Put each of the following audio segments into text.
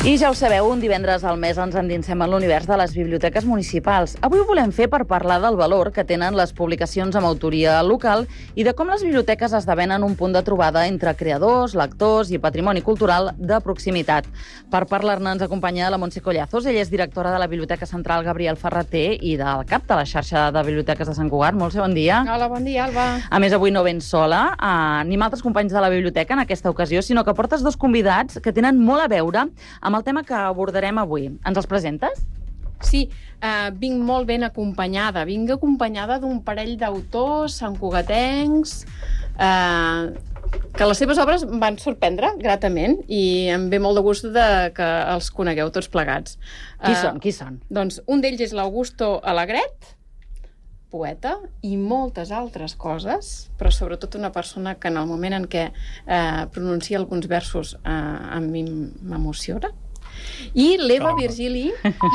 I ja ho sabeu, un divendres al mes ens endinsem en l'univers de les biblioteques municipals. Avui ho volem fer per parlar del valor que tenen les publicacions amb autoria local i de com les biblioteques esdevenen un punt de trobada entre creadors, lectors i patrimoni cultural de proximitat. Per parlar-ne ens acompanya la Montse Collazos. Ella és directora de la Biblioteca Central Gabriel Ferrater i del CAP, de la xarxa de biblioteques de Sant Cugat. Montse, bon dia. Hola, bon dia, Alba. A més, avui no vens sola, ni amb altres companys de la biblioteca en aquesta ocasió, sinó que portes dos convidats que tenen molt a veure amb el tema que abordarem avui. Ens els presentes? Sí, vinc molt ben acompanyada. Vinc acompanyada d'un parell d'autors santcugatencs que les seves obres em van sorprendre gratament i em ve molt de gust que els conegueu tots plegats. Qui són? Doncs un d'ells és l'Augusto Alegret, poeta, i moltes altres coses, però sobretot una persona que en el moment en què pronuncia alguns versos a mi m'emociona. I l'Eva Virgili,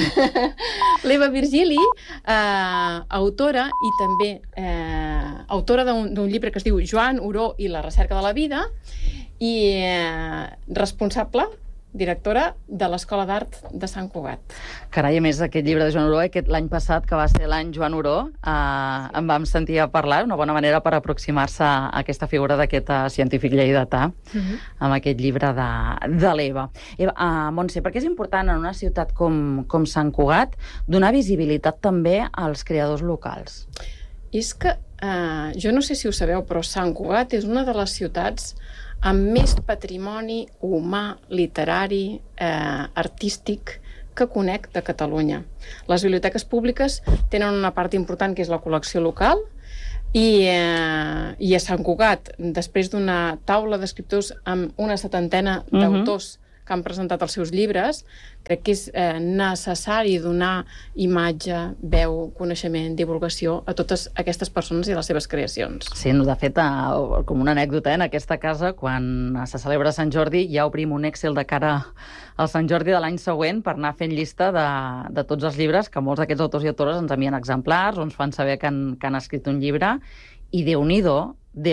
autora i també autora d'un llibre que es diu Joan Oró i la recerca de la vida i responsable, directora de l'Escola d'Art de Sant Cugat. Carai, a més, aquest llibre de Joan Oró, l'any passat, que va ser l'any Joan Oró, en vam sentir a parlar, una bona manera per aproximar-se a aquesta figura d'aquest científic lleidatà, amb aquest llibre de l'Eva. Montse, per què és important en una ciutat com Sant Cugat donar visibilitat també als creadors locals? És que, jo no sé si ho sabeu, però Sant Cugat és una de les ciutats amb més patrimoni humà, literari, artístic que conec de Catalunya. Les biblioteques públiques tenen una part important que és la col·lecció local i a Sant Cugat, després d'una taula d'escriptors amb una 70ena d'autors que han presentat els seus llibres, crec que és necessari donar imatge, veu, coneixement, divulgació a totes aquestes persones i les seves creacions. Sí, de fet, com una anècdota, en aquesta casa, quan se celebra Sant Jordi, ja obrim un Excel de cara al Sant Jordi de l'any següent per anar fent llista de tots els llibres, que molts d'aquests autors i autores ens envien exemplars o ens fan saber que han escrit un llibre, i Déu-n'hi-do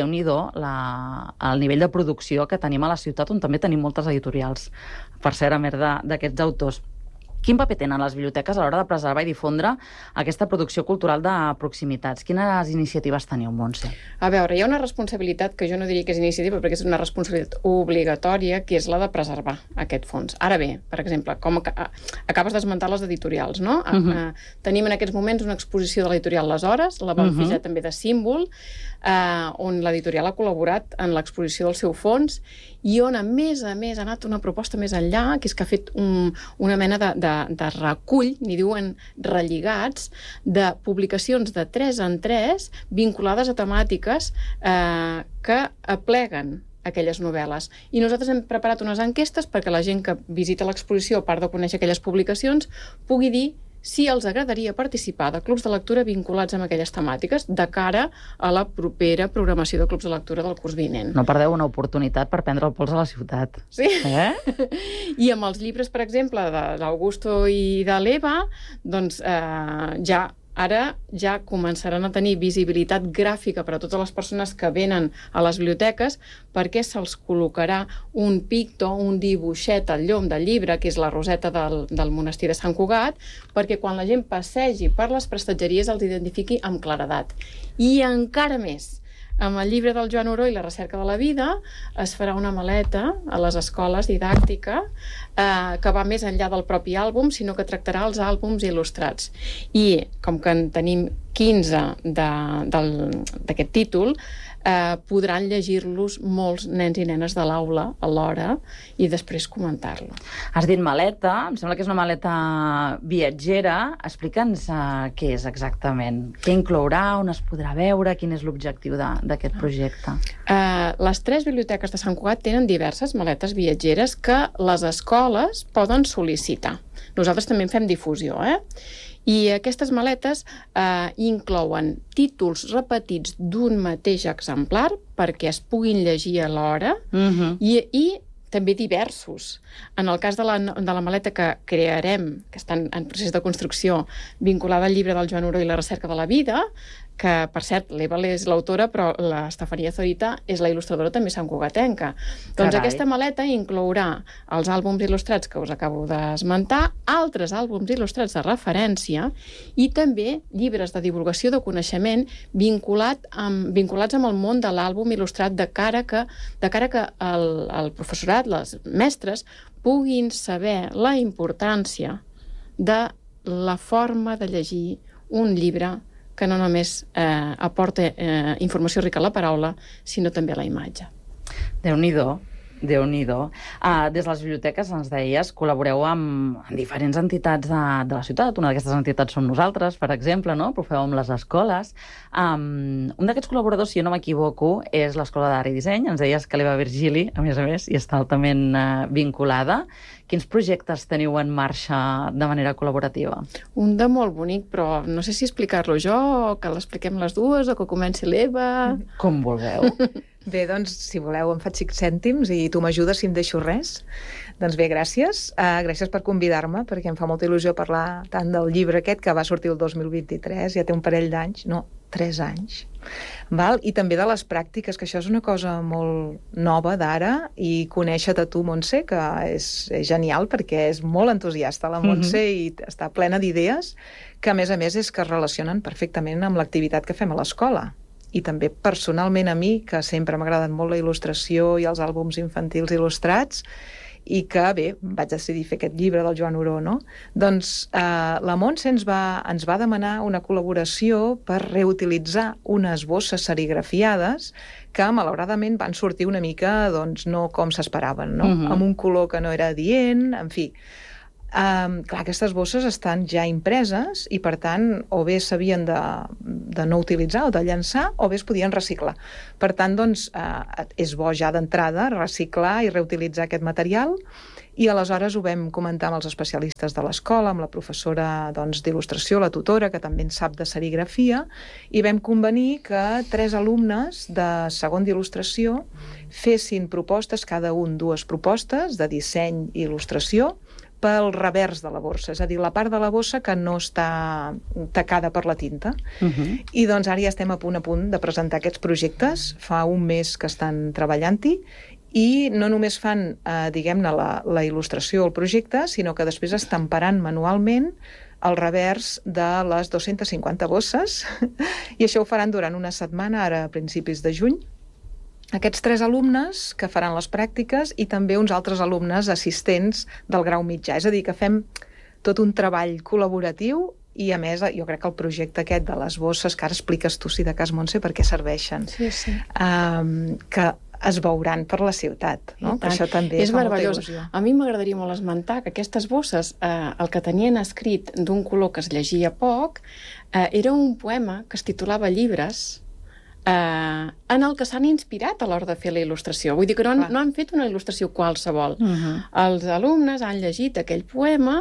el nivell de producció que tenim a la ciutat, on també tenim moltes editorials, per cert, a més d'aquests autors. Quin paper tenen les biblioteques a l'hora de preservar i difondre aquesta producció cultural de proximitats? Quines iniciatives teniu, Montse? A veure, hi ha una responsabilitat que jo no diria que és iniciativa, perquè és una responsabilitat obligatòria, que és la de preservar aquest fons. Ara bé, per exemple, com acabes d'esmentar les editorials, no? Tenim en aquests moments una exposició de l'editorial Les Hores, la vam fer ja també de símbol, on l'editorial ha col·laborat en l'exposició del seu fons i on, a més, ha anat una proposta més enllà, que és que ha fet una mena de recull, n'hi diuen relligats, de publicacions de 3 en 3 vinculades a temàtiques que apleguen aquelles novel·les. I nosaltres hem preparat unes enquestes perquè la gent que visita l'exposició, a part de conèixer aquelles publicacions, pugui dir si els agradaria participar de clubs de lectura vinculats amb aquelles temàtiques de cara a la propera programació de clubs de lectura del curs vinent. No perdeu una oportunitat per prendre el pols a la ciutat. Sí. I amb els llibres, per exemple, d'Augusto i de l'Eva, doncs ara ja començaran a tenir visibilitat gràfica per a totes les persones que venen a les biblioteques, perquè se'ls col·locarà un picto, un dibuixet al llom del llibre, que és la roseta del monestir de Sant Cugat, perquè quan la gent passegi per les prestatgeries els identifiqui amb claredat. I encara més, amb el llibre del Joan Oró i la recerca de la vida es farà una maleta a les escoles didàctica que va més enllà del propi àlbum, sinó que tractarà els àlbums il·lustrats. I com que en tenim 15 d'aquest títol, podran llegir-los molts nens i nenes de l'aula alhora i després comentar-lo. Has dit maleta, em sembla que és una maleta viatgera. Explica'ns què és exactament. Què inclourà, on es podrà veure, quin és l'objectiu d'aquest projecte? Les 3 biblioteques de Sant Cugat tenen diverses maletes viatgeres que les escoles poden sol·licitar. Nosaltres també en fem difusió, I aquestes maletes inclouen títols repetits d'un mateix exemplar perquè es puguin llegir alhora i també diversos. En el cas de la maleta que crearem, que està en procés de construcció, vinculada al llibre del Joan Oró i la recerca de la vida, que, per cert, l'Eva és l'autora, però l'Estefania Zorita és la il·lustradora també santcugatenca. Doncs aquesta maleta inclourà els àlbums il·lustrats que us acabo d'esmentar, altres àlbums il·lustrats de referència i també llibres de divulgació de coneixement vinculats amb el món de l'àlbum il·lustrat de cara que el professorat, les mestres, puguin saber la importància de la forma de llegir un llibre que no només aporta informació rica a la paraula, sinó també a la imatge. Déu-n'hi-do. Déu-n'hi-do. Des de les biblioteques, ens deies, col·laboreu amb diferents entitats de la ciutat. Una d'aquestes entitats som nosaltres, per exemple, no? Però ho feu amb les escoles. Un d'aquests col·laboradors, si jo no m'equivoco, és l'Escola d'Art i Disseny. Ens deies que l'Eva Virgili, a més, hi està altament vinculada. Quins projectes teniu en marxa de manera col·laborativa? Un de molt bonic, però no sé si explicar-lo jo, o que l'expliquem les dues, o que comenci l'Eva... Com vulgueu. Bé, doncs, si voleu, em faig 5 cèntims i tu m'ajudes si em deixo res. Doncs bé, gràcies. Gràcies per convidar-me, perquè em fa molta il·lusió parlar tant del llibre aquest, que va sortir el 2023, ja té un parell d'anys, no, 3 anys. Val? I també de les pràctiques, que això és una cosa molt nova d'ara, i conèixer-te tu, Montse, que és genial, perquè és molt entusiasta la Montse i està plena d'idees, que a més és que es relacionen perfectament amb l'activitat que fem a l'escola. I també personalment a mi, que sempre m'ha agradat molt la il·lustració i els àlbums infantils il·lustrats, i que, bé, vaig decidir fer aquest llibre del Joan Oró, no? Doncs la Montse ens va demanar una col·laboració per reutilitzar unes bosses serigrafiades que, malauradament, van sortir una mica, doncs, no com s'esperaven, no? Amb un color que no era adient, en fi. Clar, aquestes bosses estan ja impreses i, per tant, o bé s'havien de no utilitzar o de llançar, o bé es podien reciclar. Per tant, doncs, és bo ja d'entrada reciclar i reutilitzar aquest material, i aleshores ho vam comentar amb els especialistes de l'escola, amb la professora d'il·lustració, la tutora, que també en sap de serigrafia, i vam convenir que 3 alumnes de segon d'il·lustració fessin propostes, cada un 2 propostes de disseny i il·lustració, pel revers de la bossa, és a dir, la part de la bossa que no està tacada per la tinta. I doncs ara ja estem a punt de presentar aquests projectes, fa un mes que estan treballant-hi, i no només fan, diguem-ne, la il·lustració o el projecte, sinó que després estamparan manualment el revers de les 250 bosses, i això ho faran durant una setmana, ara a principis de juny. Aquests 3 alumnes que faran les pràctiques i també uns altres alumnes assistents del grau mitjà. És a dir, que fem tot un treball col·laboratiu i, a més, jo crec que el projecte aquest de les bosses, que ara expliques tu, si de cas, Montse, per què serveixen, que es veuran per la ciutat, no? Per això també és meravellós. A mi m'agradaria molt esmentar que aquestes bosses, el que tenien escrit d'un color que es llegia poc, era un poema que es titulava Llibres, en el que s'han inspirat a l'hora de fer la il·lustració. Vull dir que no han fet una il·lustració qualsevol. Els alumnes han llegit aquell poema,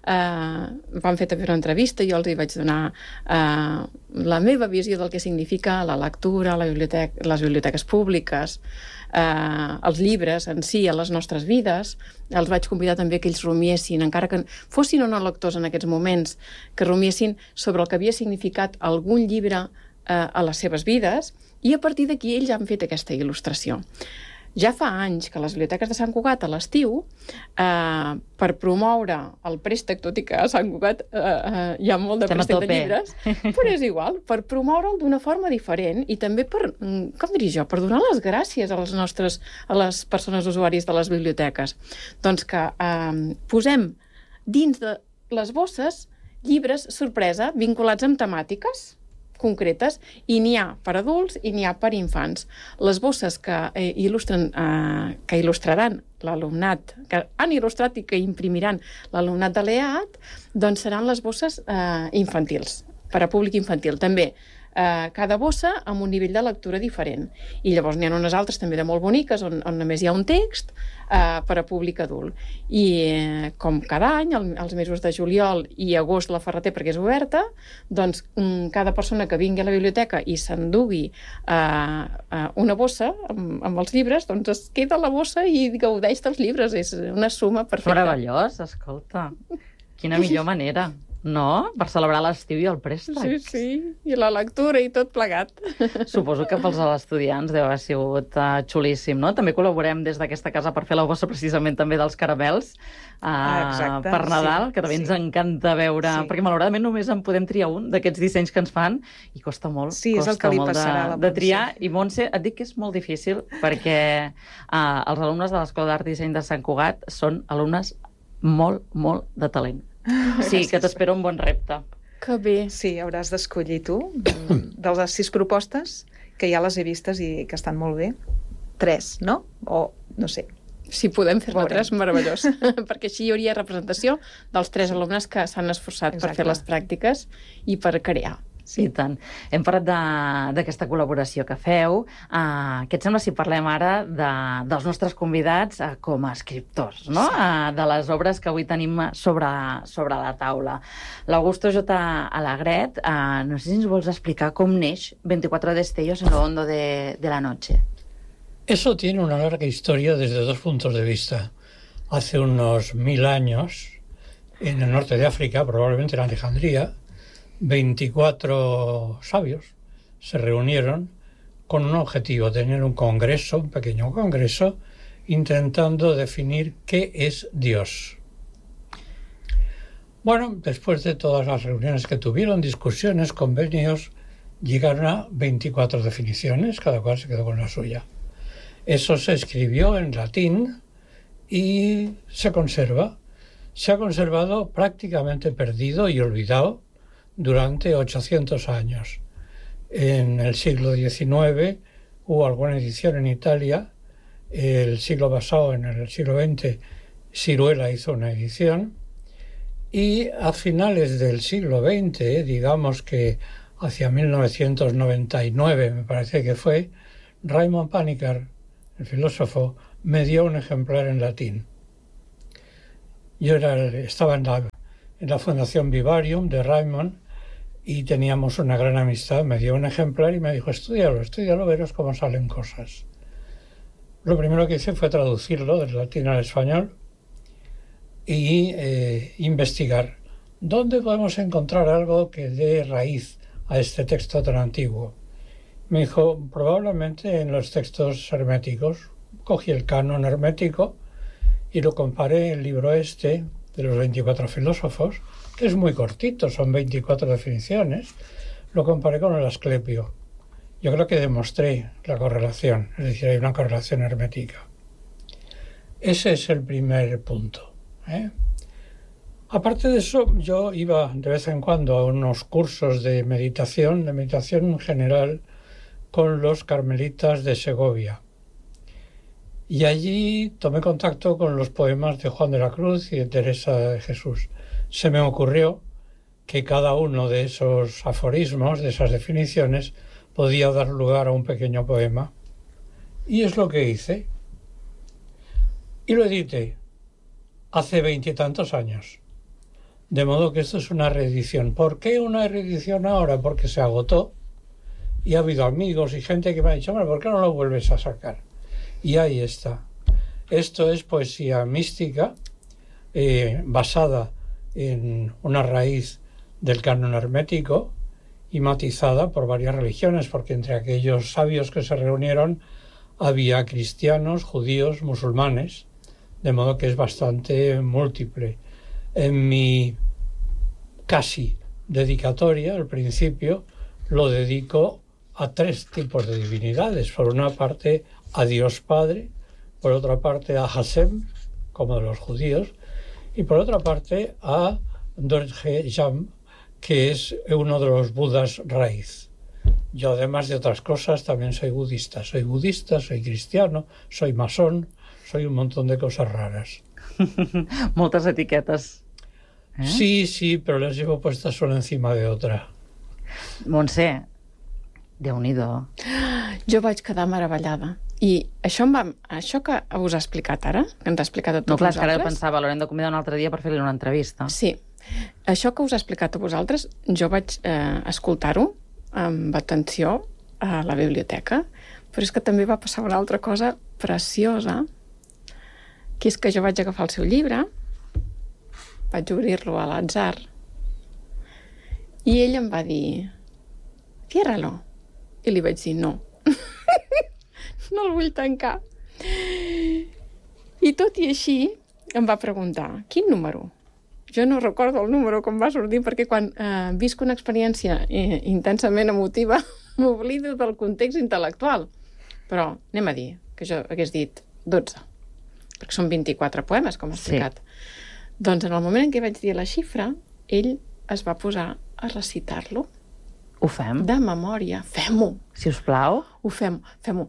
van fer també una entrevista, jo els hi vaig donar la meva visió del que significa la lectura, les biblioteques públiques, els llibres en si a les nostres vides. Els vaig convidar també que ells rumiessin, encara que fossin o no lectors en aquests moments, que rumiessin sobre el que havia significat algun llibre a les seves vides, i a partir d'aquí ells han fet aquesta il·lustració. Ja fa anys que les biblioteques de Sant Cugat a l'estiu, per promoure el préstec, tot i que a Sant Cugat hi ha molt de préstec de llibres, però és igual, per promoure'l d'una forma diferent i també per, com diria jo, per donar les gràcies a les persones usuàries de les biblioteques. Doncs que posem dins de les bosses llibres sorpresa vinculats amb temàtiques concretes, i n'hi ha per adults i n'hi ha per infants. Les bosses que il·lustraran l'alumnat, que han il·lustrat i que imprimiran l'alumnat de l'EAT, doncs seran les bosses infantils, per a públic infantil. També cada bossa amb un nivell de lectura diferent. I llavors n'hi ha unes altres també de molt boniques, on només hi ha un text per a públic adult. I com cada any, els mesos de juliol i agost la Ferreter, perquè és oberta, doncs cada persona que vingui a la biblioteca i s'endugui una bossa amb els llibres, doncs es queda la bossa i gaudeix dels llibres. És una suma perfecta. Meravellós, escolta. Quina millor manera, no? Per celebrar l'estiu i el préstec. Sí, sí, i la lectura i tot plegat. Suposo que pels estudiants deu haver sigut xulíssim, no? També col·laborem des d'aquesta casa per fer la bossa precisament també dels caramels per Nadal, que també ens encanta veure, perquè malauradament només en podem triar un d'aquests dissenys que ens fan i costa molt, és el que li passarà a la de triar. I Montse, et dic que és molt difícil perquè els alumnes de l'Escola d'Art i Disseny de Sant Cugat són alumnes molt, molt de talent. Sí, que t'espero un bon repte. Que bé. Sí, hauràs d'escollir tu, de les 6 propostes, que ja les he vistes i que estan molt bé. 3, no? O, no sé. Si podem fer-ne 3, meravellós. Perquè així hi hauria representació dels 3 alumnes que s'han esforçat per fer les pràctiques i per crear. Sí, i tant. Hem parlat d'aquesta col·laboració que feu. Què et sembla si parlem ara dels nostres convidats com a escriptors, no? De les obres que avui tenim sobre la taula. L'Augusto J. Alegret, no sé si ens vols explicar com neix 24 destellos en lo hondo de la noche. Eso tiene una larga historia desde 2 puntos de vista. Hace unos 1000 años, en el norte de África, probablemente en Alejandría, 24 sabios se reunieron con un objetivo, tener un congreso, un pequeño congreso, intentando definir qué es Dios. Bueno, después de todas las reuniones que tuvieron, discusiones, convenios, llegaron a 24 definiciones, cada cual se quedó con la suya. Eso se escribió en latín y se conserva. Se ha conservado prácticamente perdido y olvidado durante 800 años. En el siglo XIX hubo alguna edición en Italia, el siglo pasado, en el siglo XX, Siruela hizo una edición, y a finales del siglo XX, digamos que hacia 1999, me parece que fue, Raymond Panikkar, el filósofo, me dio un ejemplar en latín. Yo estaba en la Fundación Vivarium de Raymond y teníamos una gran amistad. Me dio un ejemplar y me dijo, estúdialo, verás cómo salen cosas. Lo primero que hice fue traducirlo del latín al español y investigar dónde podemos encontrar algo que dé raíz a este texto tan antiguo. Me dijo, probablemente en los textos herméticos. Cogí el canon hermético y lo comparé, el libro de los 24 filósofos, que es muy cortito, son 24 definiciones, lo comparé con el Asclepio. Yo creo que demostré la correlación, es decir, hay una correlación hermética. Ese es el primer punto. Aparte de eso, yo iba de vez en cuando a unos cursos de meditación en general, con los carmelitas de Segovia. Y allí tomé contacto con los poemas de Juan de la Cruz y de Teresa de Jesús. Se me ocurrió que cada uno de esos aforismos, de esas definiciones, podía dar lugar a un pequeño poema. Y es lo que hice. Y lo edité hace 20 y tantos años. De modo que esto es una reedición. ¿Por qué una reedición ahora? Porque se agotó y ha habido amigos y gente que me ha dicho, bueno, ¿por qué no lo vuelves a sacar? Y ahí está. Esto es poesía mística basada en una raíz del canon hermético y matizada por varias religiones, porque entre aquellos sabios que se reunieron había cristianos, judíos, musulmanes, de modo que es bastante múltiple. En mi casi dedicatoria, al principio, lo dedico a 3 tipos de divinidades. Por una parte, a Dios Padre, por otra parte a Hashem, como de los judíos, y por otra parte a Dorje Jam, que es uno de los budas raíz. Yo, además de otras cosas, también soy budista, soy cristiano, soy masón, soy un montón de cosas raras. Moltes etiquetes. Sí, pero las llevo puestas una encima de otra. Montse, Déu-n'hi-do. Jo vaig quedar meravellada. I això que us ha explicat ara, que ens ha explicat a tots No, clar, és que ara vosaltres... pensava, l'haurem de convidar un altre dia per fer-li una entrevista. Sí. Això que us ha explicat a vosaltres, jo vaig escoltar-ho amb atenció a la biblioteca, però és que també va passar una altra cosa preciosa, que és que jo vaig agafar el seu llibre, vaig obrir-lo a l'atzar, i ell em va dir, ciérralo. I li vaig dir, no. No el vull tancar. I tot i així em va preguntar, quin número? Jo no recordo el número com va sortir, perquè quan visc una experiència intensament emotiva m'oblido del context intel·lectual. Però anem a dir que jo hagués dit 12, perquè són 24 poemes, com ha explicat. Sí. Doncs en el moment en què vaig dir la xifra, ell es va posar a recitar-lo. Ho fem? De memòria. Fem-ho. Si us plau. Ho fem-ho.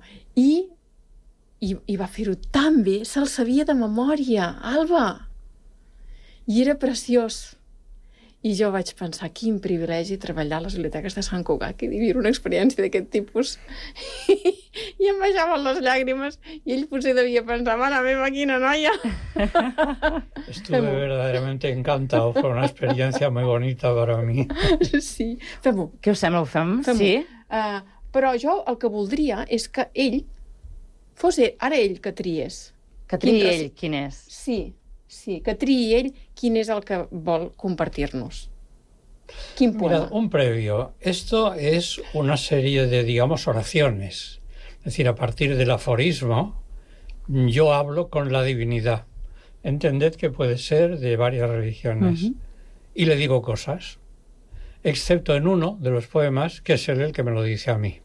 I va fer-ho tan bé, se'l sabia de memòria, Alba. I era preciós. I jo vaig pensar, quin privilegi treballar a les biblioteques de Sant Cugat i vivir una experiència d'aquest tipus. I em baixaven les llàgrimes i ell potser devia pensar, mare meva, quina noia. Estuve verdaderamente encantado, fue una experiencia muy bonita para mí. Sí, fem-ho. Què us sembla, ho fem? Sí? Però jo el que voldria és que ell fos ara ell que triés. Que triï ell quin és. Sí, que triï ell quin és el que vol compartir-nos. Quin poema. Mira, un previo. Esto es una serie de, digamos, oraciones. Es decir, a partir del aforismo, yo hablo con la divinidad. Entended que puede ser de varias religiones. Y le digo cosas, excepto en uno de los poemas, que es él el que me lo dice a mí.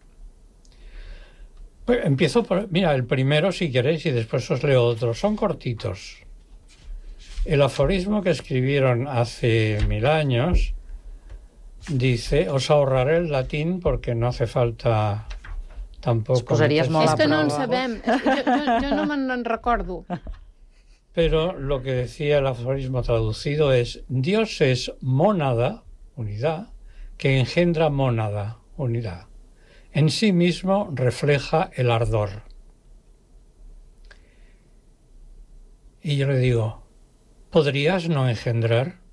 Pues empiezo por, mira, el primero si queréis y después os leo otros. Son cortitos. El aforismo que escribieron hace 1000 años dice, os ahorraré el latín porque no hace falta tampoco... Posaries molt és que no en prova. sabem, jo no me'n recordo. Pero lo que decía el aforismo traducido es, Dios es mónada, unidad, que engendra mónada, unidad. En sí mismo refleja el ardor. Y yo le digo, ¿podrías no engendrar?